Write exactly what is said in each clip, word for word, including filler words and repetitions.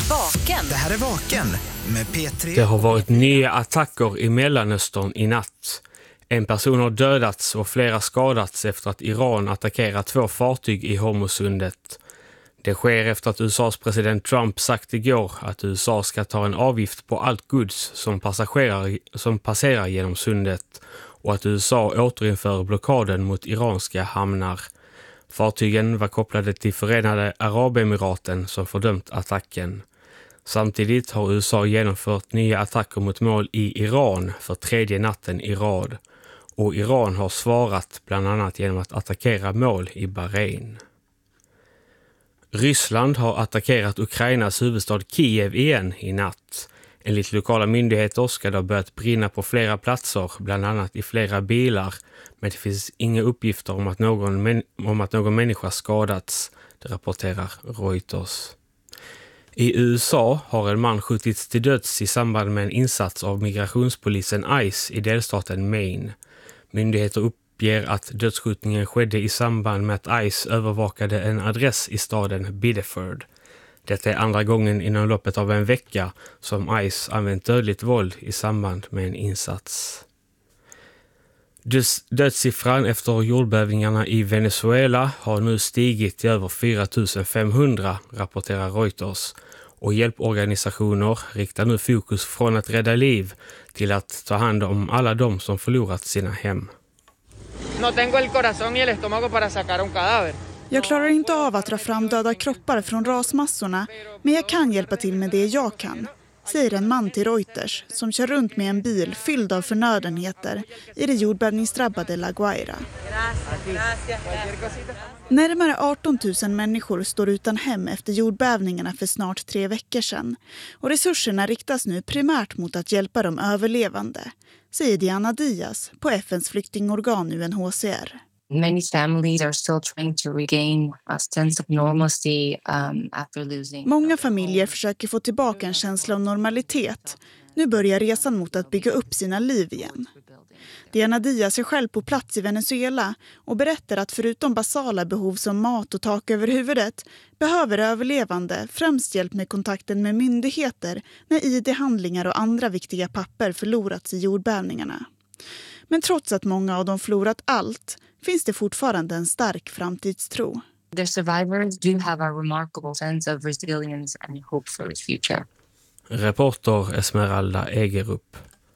Vaken. Det här är Vaken med P tre. Det har varit nya attacker i Mellanöstern i natt. En person har dödats och flera skadats efter att Iran attackerat två fartyg i Hormuzsundet. Det sker efter att U S A:s president Trump sagt igår att U S A ska ta en avgift på allt gods som, passagerar, som passerar genom sundet och att U S A återinför blockaden mot iranska hamnar. Fartygen var kopplade till Förenade Arabemiraten som fördömt attacken. Samtidigt har U S A genomfört nya attacker mot mål i Iran för tredje natten i rad. Och Iran har svarat bland annat genom att attackera mål i Bahrain. Ryssland har attackerat Ukrainas huvudstad Kiev igen i natt. Enligt lokala myndigheter ska det ha börjat brinna på flera platser, bland annat i flera bilar. Men det finns inga uppgifter om att någon, män- om att någon människa skadats, det rapporterar Reuters. I U S A har en man skjutits till döds i samband med en insats av migrationspolisen ICE i delstaten Maine. Myndigheter uppger att dödsskjutningen skedde i samband med att ICE övervakade en adress i staden Biddeford. Detta är andra gången inom loppet av en vecka som ICE använt dödligt våld i samband med en insats. Dödssiffran efter jordbävningarna i Venezuela har nu stigit till över fyra tusen femhundra, rapporterar Reuters. Och hjälporganisationer riktar nu fokus från att rädda liv till att ta hand om alla de som förlorat sina hem. No tengo el corazón y el estómago para sacar un cadáver. Jag klarar inte av att dra fram döda kroppar från rasmassorna, men jag kan hjälpa till med det jag kan, säger en man till Reuters som kör runt med en bil fylld av förnödenheter i det jordbävningsdrabbade La Guaira. Närmare arton tusen människor står utan hem efter jordbävningarna för snart tre veckor sedan. Och resurserna riktas nu primärt mot att hjälpa de överlevande, säger Diana Diaz på F N:s flyktingorgan U N H C R. Many families are still trying to regain a sense of normalcy um, after losing. Många familjer försöker få tillbaka en känsla av normalitet. Nu börjar resan mot att bygga upp sina liv igen. Diana Diaz är själv på plats i Venezuela och berättar att förutom basala behov som mat och tak över huvudet behöver överlevande främst hjälp med kontakten med myndigheter när I D-handlingar och andra viktiga papper förlorats i jordbävningarna. Men trots att många av dem förlorat allt finns det fortfarande en stark framtidstro. The survivors do have a remarkable sense of resilience and hope for the future. Reporter Esmeralda Egerup.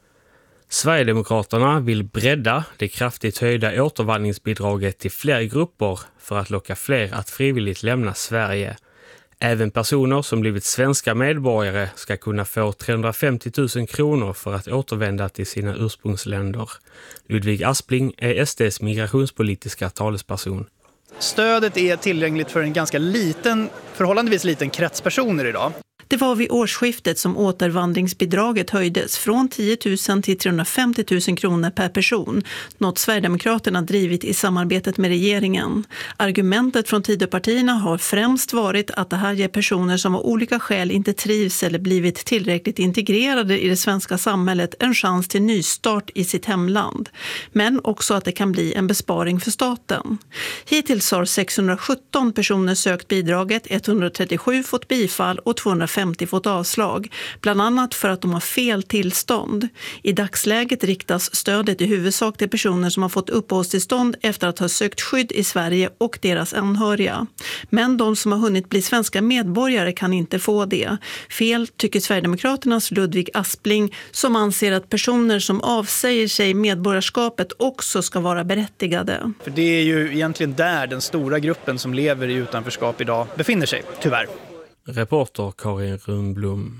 Sverigedemokraterna vill bredda det kraftigt höjda återvandringsbidraget till fler grupper för att locka fler att frivilligt lämna Sverige. Även personer som blivit svenska medborgare ska kunna få trehundrafemtio tusen kronor för att återvända till sina ursprungsländer. Ludvig Aspling är S D:s migrationspolitiska talesperson. Stödet är tillgängligt för en ganska liten, förhållandevis liten krets personer idag. Det var vid årsskiftet som återvandringsbidraget höjdes från tio tusen till trehundrafemtio tusen kronor per person, något Sverigedemokraterna drivit i samarbetet med regeringen. Argumentet från Tidöpartierna har främst varit att det här ger personer som av olika skäl inte trivs eller blivit tillräckligt integrerade i det svenska samhället en chans till nystart i sitt hemland. Men också att det kan bli en besparing för staten. Hittills har sexhundrasjutton personer sökt bidraget, etthundratrettiosju fått bifall och tvåhundrafemtio fått avslag, bland annat för att de har fel tillstånd. I dagsläget riktas stödet i huvudsak till personer som har fått uppehållstillstånd efter att ha sökt skydd i Sverige och deras anhöriga. Men de som har hunnit bli svenska medborgare kan inte få det. Fel tycker Sverigedemokraternas Ludvig Aspling, som anser att personer som avsäger sig medborgarskapet också ska vara berättigade. För det är ju egentligen där den stora gruppen som lever i utanförskap idag befinner sig, tyvärr. Reporter Karin Rundblom.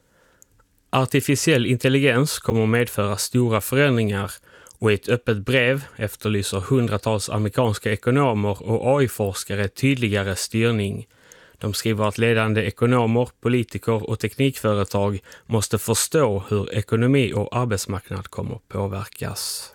Artificiell intelligens kommer att medföra stora förändringar och i ett öppet brev efterlyser hundratals amerikanska ekonomer och A I-forskare tydligare styrning. De skriver att ledande ekonomer, politiker och teknikföretag måste förstå hur ekonomi och arbetsmarknad kommer att påverkas.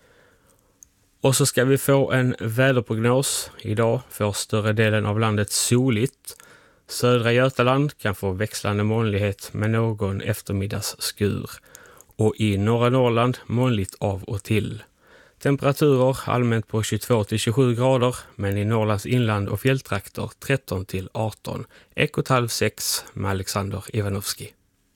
Och så ska vi få en väderprognos. Idag får större delen av landet soligt. Södra Götaland kan få växlande molnighet med någon eftermiddagsskur. Och i norra Norrland molnigt av och till. Temperaturer allmänt på tjugotvå till tjugosju grader, men i Norrlands inland och fjälltrakter tretton till arton. Ekot halv sex med Alexander Ivanovski.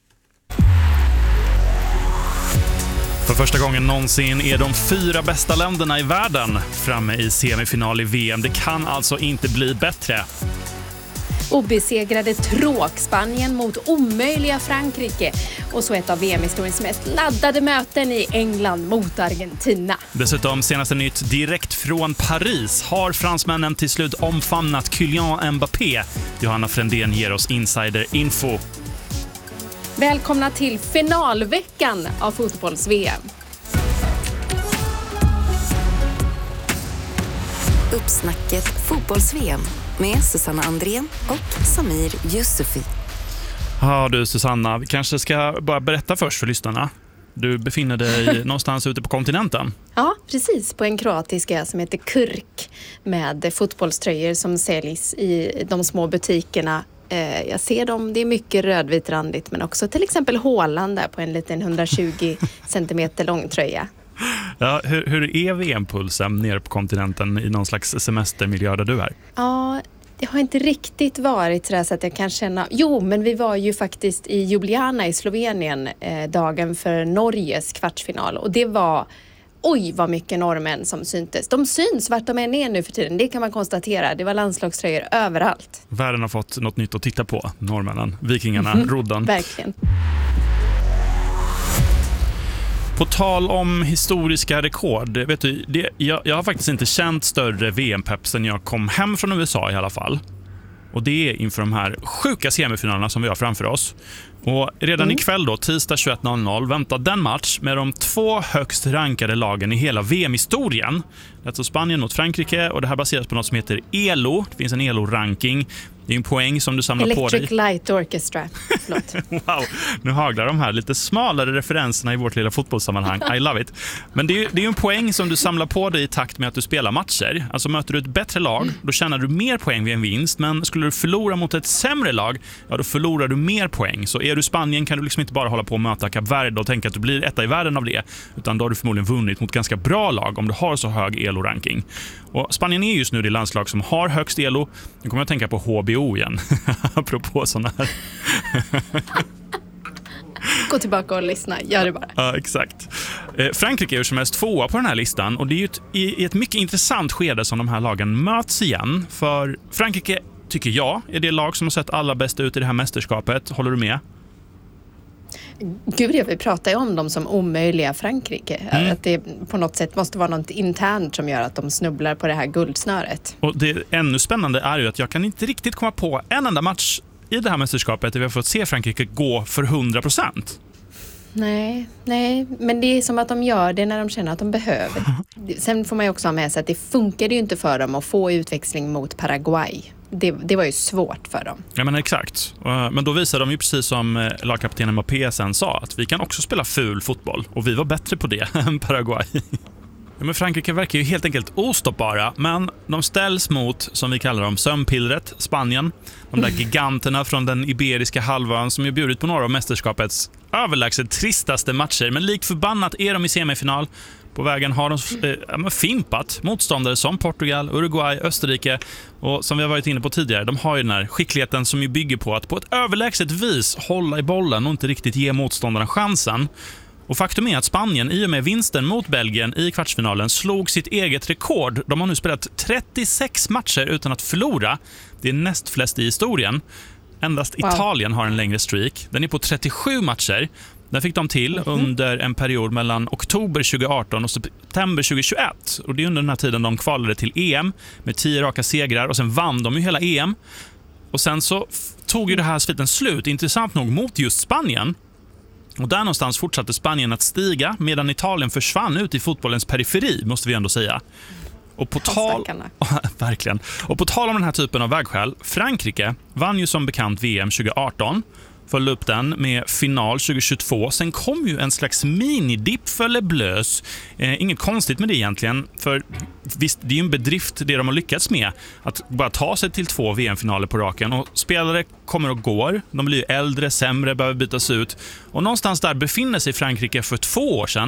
För första gången någonsin är de fyra bästa länderna i världen framme i semifinal i V M. Det kan alltså inte bli bättre. Obesegrade tråk-Spanien mot omöjliga Frankrike och så ett av V M-historiens mest laddade möten i England mot Argentina. Dessutom senaste nytt direkt från Paris har fransmännen till slut omfamnat Kylian Mbappé. Johanna Frändén ger oss insider-info. Välkomna till finalveckan av fotbolls-V M. Uppsnacket fotbolls-V M med Susanna Andrén och Samir Yusufi. Ja du Susanna, vi kanske ska bara berätta först för lyssnarna. Du befinner dig någonstans ute på kontinenten. Ja, precis. På en kroatisk ö som heter Krk med fotbollströjor som säljs i de små butikerna. Jag ser dem, det är mycket rödvitrandigt, men också till exempel Haaland där på en liten hundratjugo centimeter lång tröja. Ja, hur, hur är V M-pulsen nere på kontinenten i någon slags semestermiljö där du är? Ja, det har inte riktigt varit så, så att jag kan känna... Jo, men vi var ju faktiskt i Ljubljana i Slovenien eh, dagen för Norges kvartsfinal. Och det var... Oj, vad mycket norrmän som syntes. De syns vart de än är nu för tiden, det kan man konstatera. Det var landslagströjor överallt. Världen har fått något nytt att titta på, norrmännen, vikingarna, mm-hmm. rodden. Verkligen. På tal om historiska rekord, vet du, det, jag, jag har faktiskt inte känt större V M-pepp sen jag kom hem från U S A i alla fall. Och det är inför de här sjuka semifinalerna som vi har framför oss. Och redan mm. ikväll då, tisdag tjugoett noll noll, väntar den match med de två högst rankade lagen i hela V M-historien. Det är alltså Spanien mot Frankrike, och det här baseras på något som heter E L O. Det finns en E L O-ranking. Det är en poäng som du samlar Electric på dig. Electric Light Orchestra. Förlåt. Wow, nu haglar de här lite smalare referenserna i vårt lilla fotbollssammanhang. I love it. Men det är, det är en poäng som du samlar på dig i takt med att du spelar matcher. Alltså möter du ett bättre lag, då tjänar du mer poäng vid en vinst. Men skulle du förlora mot ett sämre lag, ja då förlorar du mer poäng. Så är du Spanien kan du liksom inte bara hålla på och möta Kap Verde och tänka att du blir etta i världen av det. Utan då har du förmodligen vunnit mot ganska bra lag om du har så hög E L O-ranking. Och Spanien är just nu det landslag som har högst E L O. Nu kommer jag att tänka på H B O igen. Apropå sådana här. Gå tillbaka och lyssna, gör det bara. Ja, exakt. Eh, Frankrike är som helst tvåa på den här listan. Och det är ju ett, i, i ett mycket intressant skede som de här lagen möts igen. För Frankrike, tycker jag, är det lag som har sett allra bäst ut i det här mästerskapet. Håller du med? Gud, jag vill prata om dem som omöjliga Frankrike. Mm. Att det på något sätt måste vara något internt som gör att de snubblar på det här guldsnöret. Och det ännu spännande är ju att jag kan inte riktigt komma på en enda match i det här mästerskapet där vi har fått se Frankrike gå för hundra procent. Nej, nej, men det är som att de gör det när de känner att de behöver. Sen får man ju också ha med sig att det funkade ju inte för dem att få utväxling mot Paraguay. Det, det var ju svårt för dem. Ja, men exakt. Men då visade de ju precis som lagkaptenen Mbappé sen sa att vi kan också spela ful fotboll. Och vi var bättre på det än Paraguay. Ja, men Frankrike verkar ju helt enkelt ostoppbara, men de ställs mot, som vi kallar dem, sömnpillret, Spanien. De där giganterna från den iberiska halvön som ju bjudit på några av mästerskapets överlägset tristaste matcher. Men lik förbannat är de i semifinal. På vägen har de eh, fimpat motståndare som Portugal, Uruguay, Österrike. Och som vi har varit inne på tidigare, de har ju den här skickligheten som ju bygger på att på ett överlägset vis hålla i bollen och inte riktigt ge motståndarna chansen. Och faktum är att Spanien i och med vinsten mot Belgien i kvartsfinalen slog sitt eget rekord. De har nu spelat trettiosex matcher utan att förlora. Det är näst flest i historien. Endast wow. Italien har en längre streak. Den är på trettiosju matcher. Den fick de till mm-hmm. under en period mellan oktober tjugoarton och september tjugohundratjugoett. Och det är under den här tiden de kvalade till E M med tio raka segrar. Och sen vann de ju hela E M. Och sen så tog ju det här sviten slut, intressant nog, mot just Spanien. Och där någonstans fortsatte Spanien att stiga medan Italien försvann ut i fotbollens periferi, måste vi ändå säga. Och på tal verkligen. Och på tal om den här typen av vägskäl, Frankrike vann ju som bekant V M tjugoarton. Följde upp den med final tjugohundratjugotvå. Sen kom ju en slags minidipp för Le Bleus. Eh, inget konstigt med det egentligen. För visst, det är ju en bedrift det de har lyckats med. Att bara ta sig till två V M-finaler på raken. Och spelare kommer och går. De blir äldre, sämre, behöver bytas ut. Och någonstans där befinner sig Frankrike för två år sedan.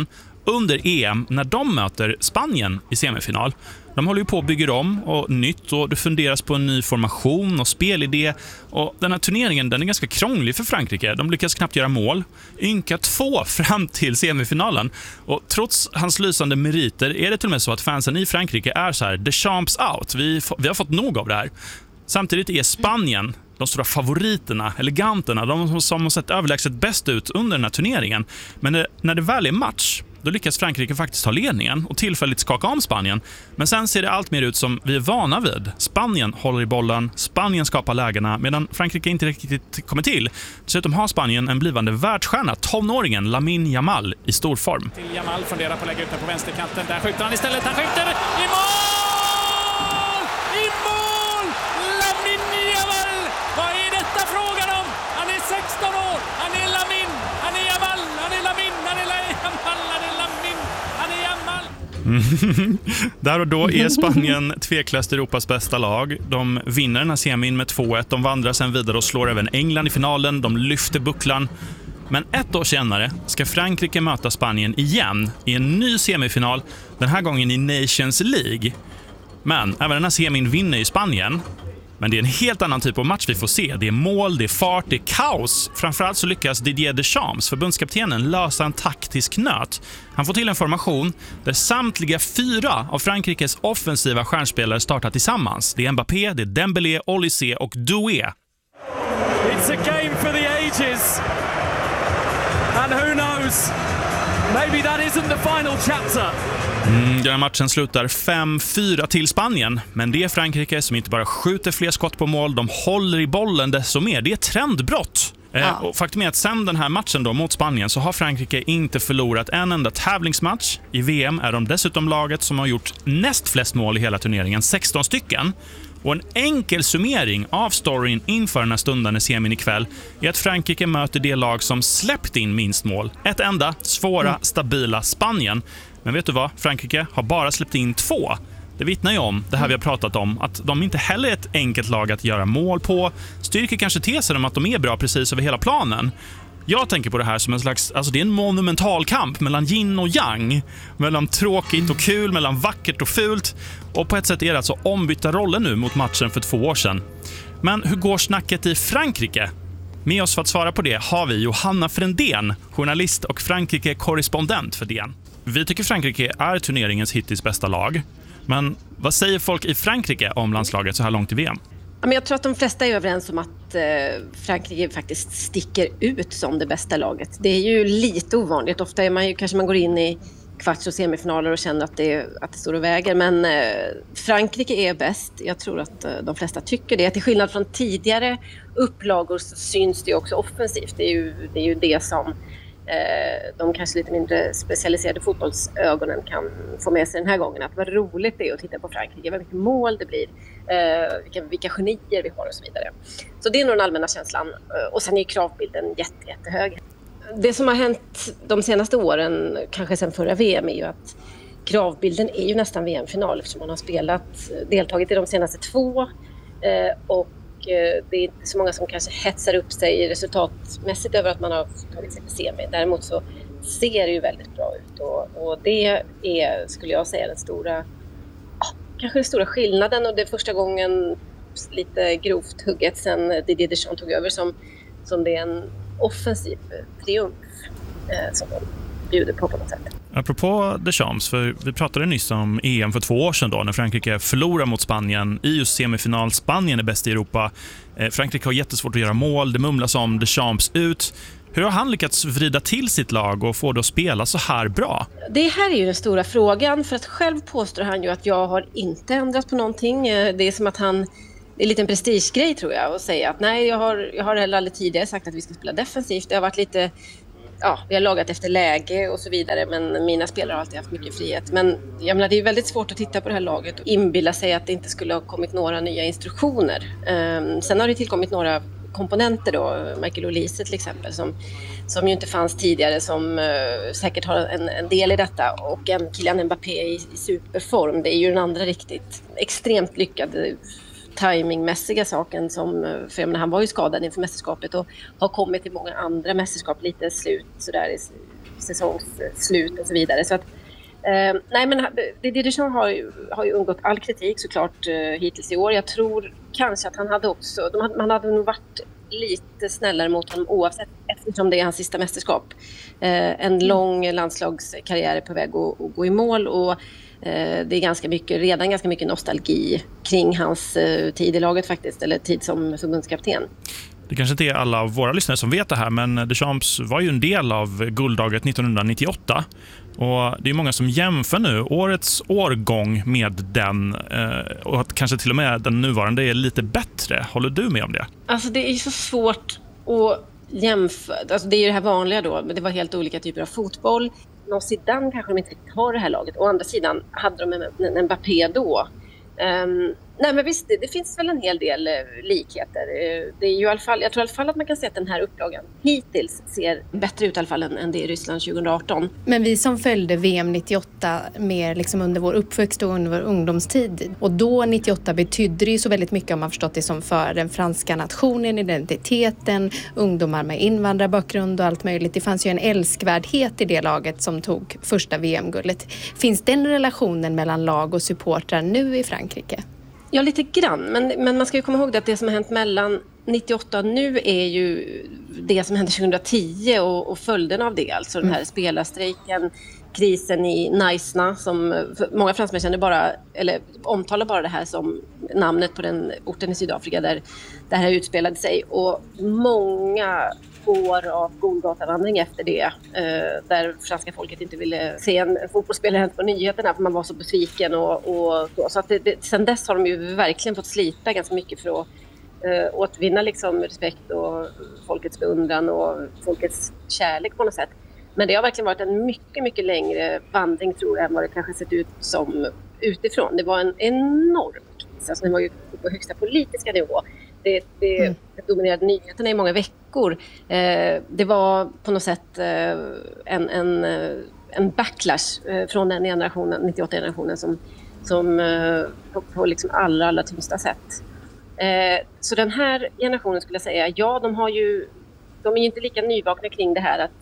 under E M när de möter Spanien i semifinal. De håller ju på att bygga om och nytt och det funderas på en ny formation och spelidé. Och den här turneringen den är ganska krånglig för Frankrike. De lyckas knappt göra mål. Ynka två fram till semifinalen. Och trots hans lysande meriter är det till och med så att fansen i Frankrike är så här: Deschamps out. Vi, vi har fått nog av det här. Samtidigt är Spanien de stora favoriterna, eleganterna, de som har sett överlägset bäst ut under den här turneringen. Men det, när det väl är match, då lyckas Frankrike faktiskt ta ledningen och tillfälligt skaka om Spanien. Men sen ser det allt mer ut som vi är vana vid. Spanien håller i bollen, Spanien skapar lägena medan Frankrike inte riktigt kommer till. Dessutom har Spanien en blivande världsstjärna, tonåringen Lamine Yamal i stor form. Till Yamal funderar på att lägga ut den på vänsterkanten. Där skjuter han istället, han skjuter i mål! I mål! Lamine Yamal! Vad är detta frågan om? Han är sexton år, han är Lamine, han är Yamal, han är Lamine, han är Yamal, han är Lamine, han är Yamal. Där och då är Spanien tveklöst Europas bästa lag. De vinner den här semin med två ett. De vandrar sen vidare och slår även England i finalen. De lyfter bucklan. Men ett år senare ska Frankrike möta Spanien igen i en ny semifinal. Den här gången i Nations League. Men även den här semin vinner i Spanien. Men det är en helt annan typ av match vi får se. Det är mål, det är fart, det är kaos. Framförallt så lyckas Didier Deschamps, förbundskaptenen, lösa en taktisk nöt. Han får till en formation där samtliga fyra av Frankrikes offensiva stjärnspelare startar tillsammans. Det är Mbappé, det är Dembélé, Olysée och Doué. It's a game for the ages. And who knows? Maybe that isn't the final chapter. Mm, den här matchen slutar fem fyra till Spanien. Men det är Frankrike som inte bara skjuter fler skott på mål, de håller i bollen desto mer. Det är trendbrott. Ja. Eh, och faktum är att sen den här matchen då mot Spanien så har Frankrike inte förlorat en enda tävlingsmatch. I V M är de dessutom laget som har gjort näst flest mål i hela turneringen, sexton stycken. Och en enkel summering av storyn inför den här stunden i semin ikväll är att Frankrike möter det lag som släppt in minst mål. Ett enda, svåra, mm. stabila Spanien. Men vet du vad? Frankrike har bara släppt in två. Det vittnar ju om det här vi har pratat om, att de inte heller är ett enkelt lag att göra mål på. Styrker kanske tesen om att de är bra precis över hela planen. Jag tänker på det här som en slags, alltså det är en monumental kamp mellan yin och yang, mellan tråkigt och kul, mellan vackert och fult. Och på ett sätt är det alltså ombytta roller nu mot matchen för två år sedan. Men hur går snacket i Frankrike? Med oss för att svara på det har vi Johanna Frändén, journalist och Frankrike-korrespondent för D N. Vi tycker Frankrike är turneringens hittills bästa lag. Men vad säger folk i Frankrike om landslaget så här långt i V M? Jag tror att de flesta är överens om att Frankrike faktiskt sticker ut som det bästa laget. Det är ju lite ovanligt. Ofta är man ju, kanske man går in i kvarts- och semifinaler och känner att det, att det står och väger. Men Frankrike är bäst. Jag tror att de flesta tycker det. Till skillnad från tidigare upplagor så syns det också offensivt. Det är ju det, är ju det som de kanske lite mindre specialiserade fotbollsögonen kan få med sig den här gången. Att vad roligt det är att titta på Frankrike, vad mycket mål det blir, eh, vilka, vilka genier vi har och så vidare. Så det är nog den allmänna känslan. Och sen är ju kravbilden jätte, jättehög. Det som har hänt de senaste åren, kanske sen förra V M, är ju att kravbilden är ju nästan V M-final eftersom man har spelat, deltagit i de senaste två eh, och det är inte så många som kanske hetsar upp sig resultatmässigt över att man har tagit sig till semi. Däremot så ser det ju väldigt bra ut och, och det är, skulle jag säga, den stora, kanske den stora skillnaden, och det är första gången lite grovt hugget sen Didier Deschamps tog över som, som det är en offensiv triumf eh, som de bjuder på på något sätt. Apropå Deschamps, för vi pratade nyss om E M för två år sedan då, när Frankrike förlorar mot Spanien i just semifinal. Spanien är bäst i Europa. Eh, Frankrike har jättesvårt att göra mål. Det mumlas om Deschamps ut. Hur har han lyckats vrida till sitt lag och få det att spela så här bra? Det här är ju den stora frågan, för att själv påstår han ju att jag har inte ändrat på någonting. Det är som att han, det är lite en prestigegrej tror jag, att säga att nej, jag har, jag har heller aldrig tidigare sagt att vi ska spela defensivt. Det har varit lite, ja, vi har lagat efter läge och så vidare, men mina spelare har alltid haft mycket frihet. Men jag menar, det är väldigt svårt att titta på det här laget och inbilla sig att det inte skulle ha kommit några nya instruktioner. Um, sen har det tillkommit några komponenter då, Michael Olise till exempel, som, som ju inte fanns tidigare, som uh, säkert har en, en del i detta, och en Kylian Mbappé i, i superform. Det är ju den andra riktigt extremt lyckade timingmässiga saken, som, för jag menar, han var ju skadad inför mästerskapet och har kommit till många andra mästerskap lite slut sådär i säsongsslut och så vidare. Så att, eh, nej men Didier Deschamps har ju, har ju undgått all kritik såklart eh, hittills i år. Jag tror kanske att han hade också, de hade, man hade nog varit lite snällare mot honom oavsett, eftersom det är hans sista mästerskap. Eh, en lång landslagskarriär är på väg att, att gå i mål, och eh, det är ganska mycket, redan ganska mycket nostalgi kring hans eh, tid i laget faktiskt, eller tid som förbundskapten. Det kanske inte är alla av våra lyssnare som vet det här, men Deschamps var ju en del av guldlaget nittonhundranittioåtta. Och det är många som jämför nu årets årgång med den, och att kanske till och med den nuvarande är lite bättre. Håller du med om det? Alltså det är så svårt att jämföra. Alltså det är ju det här vanliga då, men det var helt olika typer av fotboll. Någon sidan kanske de inte riktigt har det här laget. Å andra sidan hade de en, en Mbappé då. Um, nej men visst, det, det finns väl en hel del uh, likheter. Uh, det är ju i alla fall, jag tror i alla fall att man kan se att den här upplagan hittills ser bättre ut i alla fall än, än det i Ryssland tjugoarton. Men vi som följde V M nittioåtta mer liksom under vår uppväxt och under vår ungdomstid. Och då nittioåtta betydde det ju så väldigt mycket, om man förstått det, som för den franska nationen, identiteten, ungdomar med invandrarbakgrund och allt möjligt. Det fanns ju en älskvärdhet i det laget som tog första V M-guldet. Finns den relationen mellan lag och supportrar nu i Frankrike? Ja, lite grann. Men, men man ska ju komma ihåg att det som har hänt mellan nittioåtta och nu är ju det som hände tjugohundratio och, och följden av det. Alltså den här spelarstrejken, krisen i Naisna, som många fransmän känner bara, eller omtalar bara det här som namnet på den orten i Sydafrika där det här utspelade sig. Och många år av Golgatavandring efter det, eh, där franska folket inte ville se en, en fotbollsspelare på nyheterna för man var så besviken och, och så. Så att det, det, sen dess har de ju verkligen fått slita ganska mycket för att eh, återvinna liksom respekt och folkets beundran och folkets kärlek på något sätt. Men det har verkligen varit en mycket, mycket längre vandring, tror jag, än vad det kanske sett ut som utifrån. Det var en enorm kris, alltså det var ju på högsta politiska nivå. Det, det, mm. det dominerade nyheterna i många veckor. Eh, det var på något sätt eh, en, en, en backlash eh, från den generationen, nittioåtta-generationen som, som eh, på, på liksom allra, allra tyngsta sätt. Eh, så den här generationen skulle jag säga, ja, de har ju, de är ju inte lika nyvakna kring det här att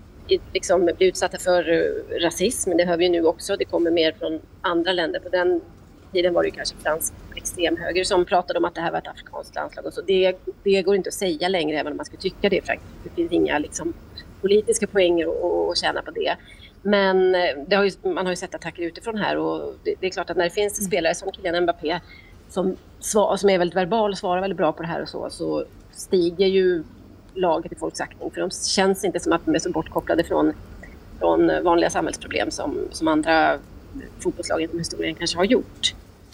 liksom bli utsatta för uh, rasism. Det hör vi ju nu också. Det kommer mer från andra länder. På den tiden var det ju kanske fransk extremhöger som pratade om att det här var ett afrikanskt landslag. Och så. Det, det går inte att säga längre, även om man skulle tycka det. Det finns inga liksom, politiska poänger att, att tjäna på det. Men det har ju, man har ju sett attacker utifrån här. Och det, det är klart att när det finns spelare som Kylian Mbappé som, svar, som är väldigt verbal och svarar väldigt bra på det här och så, så stiger ju laget i folks aktning, för de känns inte som att de är så bortkopplade från, från vanliga samhällsproblem som, som andra fotbollslag genom historien kanske har gjort.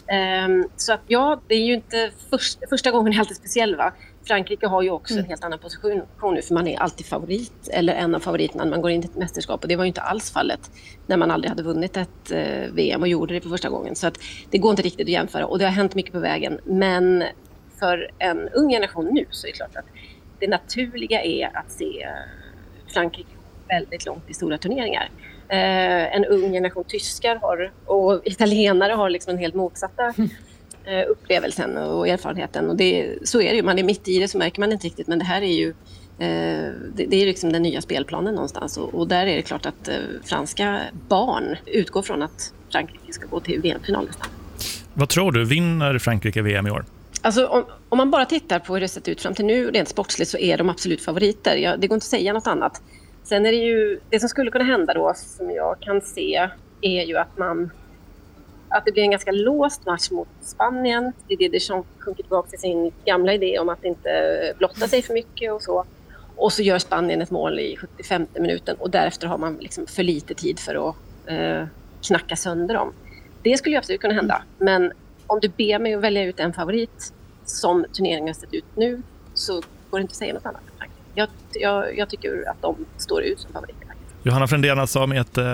Um, så att ja, det är ju inte först, första gången är alltid speciell, va? Frankrike har ju också mm. en helt annan position nu, för man är alltid favorit, eller en av favoriterna när man går in i ett mästerskap, och det var ju inte alls fallet när man aldrig hade vunnit ett uh, V M och gjorde det för första gången. Så att det går inte riktigt att jämföra, och det har hänt mycket på vägen, men för en ung generation nu så är det klart att det naturliga är att se Frankrike väldigt långt i stora turneringar. Eh, en ung generation tyskar har, och italienare har liksom en helt motsatta eh, upplevelsen och erfarenheten. Och det, så är det ju, man är mitt i det så märker man inte riktigt, men det här är ju eh, det, det är liksom den nya spelplanen någonstans. Och, och där är det klart att eh, franska barn utgår från att Frankrike ska gå till V M-final nästan. Vad tror du, vinner Frankrike V M i år? Alltså om, om man bara tittar på hur det sett ut fram till nu rent sportsligt, så är de absolut favoriter. Ja, det går inte att säga något annat. Sen är det ju, det som skulle kunna hända då, som jag kan se, är ju att man att det blir en ganska låst match mot Spanien. Det är det Deschamps sjunker tillbaka till sin gamla idé om att inte blotta sig för mycket och så. Och så gör Spanien ett mål i sjuttiofemte minuten, och därefter har man liksom för lite tid för att eh, knacka sönder dem. Det skulle ju absolut kunna hända, men om du ber mig att välja ut en favorit som turneringen har sett ut nu, så går det inte att säga något annat. Jag, jag, jag tycker att de står ut som favoriter. Johanna Frändén alltså med ett